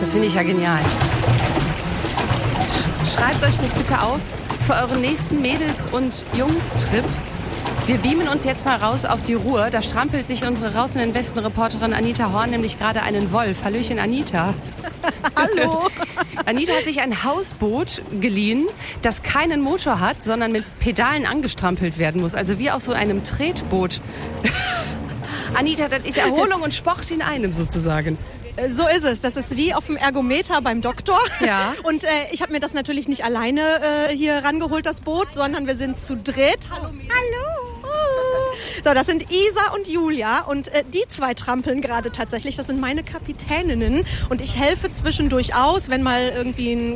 Das finde ich ja genial. Schreibt euch das bitte auf für euren nächsten Mädels- und Jungs-Trip. Wir beamen uns jetzt mal raus auf die Ruhr. Da strampelt sich unsere Raus in den Westen-Reporterin Anita Horn nämlich gerade einen Wolf. Hallöchen, Anita. Hallo. Anita hat sich ein Hausboot geliehen, das keinen Motor hat, sondern mit Pedalen angestrampelt werden muss. Also wie auf so einem Tretboot. Anita, das ist Erholung und Sport in einem sozusagen. So ist es. Das ist wie auf dem Ergometer beim Doktor. Ja. Und ich habe mir das natürlich nicht alleine hier rangeholt, das Boot, sondern wir sind zu dritt. Hallo. So, das sind Isa und Julia und die zwei trampeln gerade tatsächlich. Das sind meine Kapitäninnen und ich helfe zwischendurch aus, wenn mal irgendwie ein